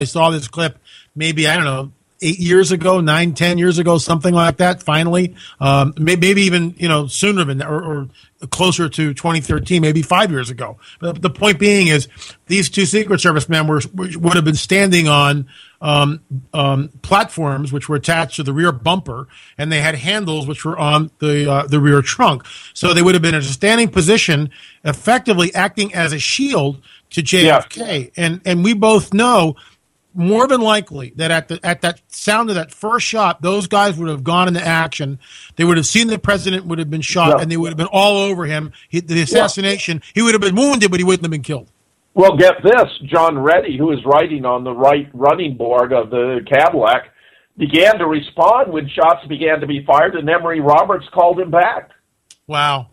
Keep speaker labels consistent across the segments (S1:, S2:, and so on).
S1: saw this clip maybe, I don't know, 8 years ago, 9, 10 years ago, something like that, finally. Maybe even, sooner than or closer to 2013, maybe 5 years ago. But the point being is these two Secret Service men would have been standing on platforms which were attached to the rear bumper, and they had handles which were on the rear trunk. So they would have been in a standing position, effectively acting as a shield to JFK. Yeah. And we both know more than likely that at that sound of that first shot, those guys would have gone into action. They would have seen the president would have been shot, and they would have been all over him. The assassination, he would have been wounded, but he wouldn't have been killed.
S2: Well, get this. John Reddy, who was riding on the right running board of the Cadillac, began to respond when shots began to be fired, and Emory Roberts called him back.
S1: Wow.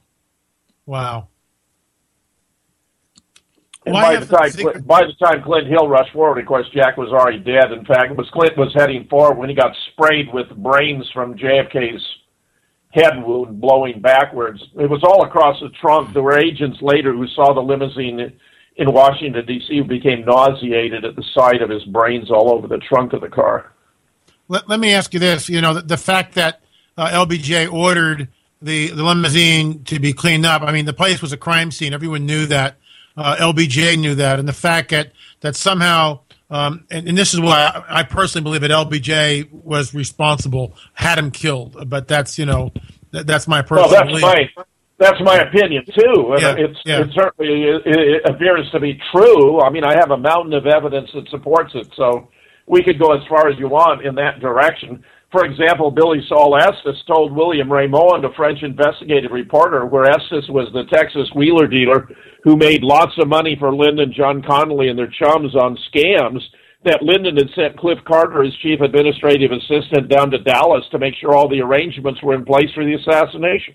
S2: And by the time Clint Hill rushed forward, of course, Jack was already dead. In fact, Clint was heading forward when he got sprayed with brains from JFK's head wound blowing backwards. It was all across the trunk. There were agents later who saw the limousine in Washington, D.C., who became nauseated at the sight of his brains all over the trunk of the car.
S1: Let me ask you this. The fact that LBJ ordered the limousine to be cleaned up, I mean, the place was a crime scene. Everyone knew that. LBJ knew that, and the fact that somehow, and this is why I personally believe that LBJ was responsible, had him killed. But that's that's my personal belief.
S2: That's my opinion too. It certainly appears to be true. I mean, I have a mountain of evidence that supports it, so we could go as far as you want in that direction. For example, Billy Saul Estes told William Raymond, a French investigative reporter, where Estes was the Texas wheeler dealer who made lots of money for Lyndon, John Connolly, and their chums on scams, that Lyndon had sent Cliff Carter, his chief administrative assistant, down to Dallas to make sure all the arrangements were in place for the assassination.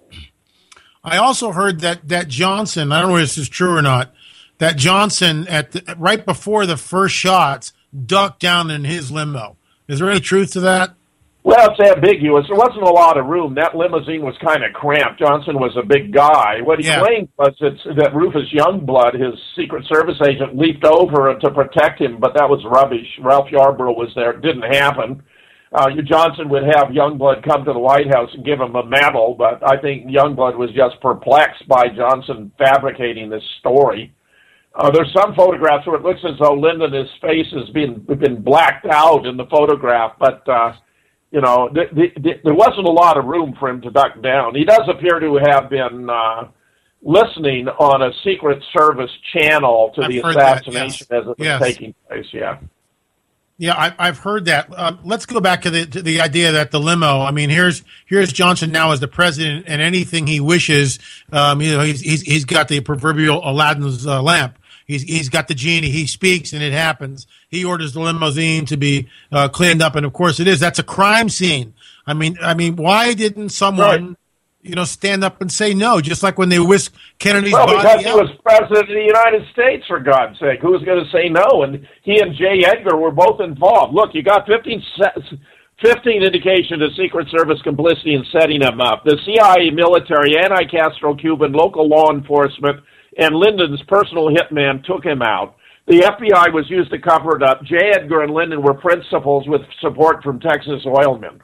S1: I also heard that Johnson, I don't know if this is true or not, that Johnson, right before the first shots, ducked down in his limo. Is there any truth to that?
S2: Well, it's ambiguous. There wasn't a lot of room. That limousine was kind of cramped. Johnson was a big guy. What he claimed was that Rufus Youngblood, his Secret Service agent, leaped over to protect him, but that was rubbish. Ralph Yarborough was there. It didn't happen. Johnson would have Youngblood come to the White House and give him a medal, but I think Youngblood was just perplexed by Johnson fabricating this story. There's some photographs where it looks as though Lyndon, his face has been blacked out in the photograph, but there wasn't a lot of room for him to duck down. He does appear to have been listening on a Secret Service channel to the assassination as it was taking place.
S1: Yeah, I've heard that. Let's go back to the idea that the limo. I mean, here's Johnson now as the president, and anything he wishes, he's got the proverbial Aladdin's lamp. He's got the genie. He speaks, and it happens. He orders the limousine to be cleaned up, and of course it is. That's a crime scene. I mean, why didn't someone, stand up and say no? Just like when they whisked Kennedy's body out.
S2: Because he was president of the United States, for God's sake. Who was going to say no? And he and J. Edgar were both involved. Look, you got 15 indications of Secret Service complicity in setting him up. The CIA, military, anti-Castro Cuban, local law enforcement, and Lyndon's personal hitman took him out. The FBI was used to cover it up. J. Edgar and Lyndon were principals with support from Texas oilmen.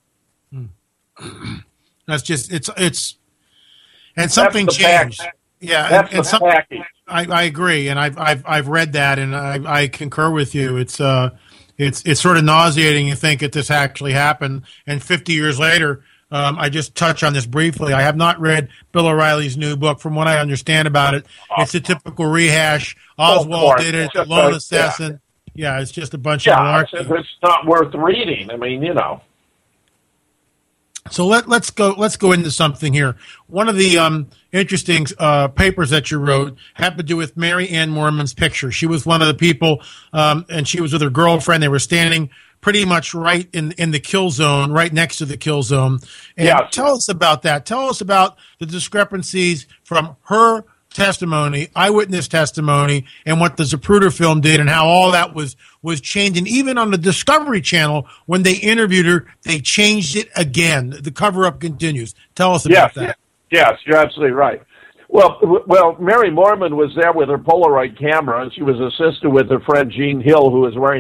S1: That's just it's and something changed. Yeah, and something. I agree, and I've read that, and I concur with you. It's sort of nauseating to think that this actually happened, and 50 years later. I just touch on this briefly. I have not read Bill O'Reilly's new book. From what I understand about it, it's a typical rehash. Oswald did it. The lone assassin. Yeah, it's just a bunch of malarkey.
S2: It's not worth reading. I mean,
S1: So let's go into something here. One of the interesting papers that you wrote had to do with Mary Ann Moorman's picture. She was one of the people, and she was with her girlfriend. They were standing pretty much right in the kill zone, right next to the kill zone. And tell us about that. Tell us about the discrepancies from her testimony, eyewitness testimony, and what the Zapruder film did, and how all that was changed. And even on the Discovery Channel, when they interviewed her, they changed it again. The cover-up continues. Tell us about that.
S2: Yes, you're absolutely right. Well, Mary Moorman was there with her Polaroid camera, and she was assisted with her friend Jean Hill, who was wearing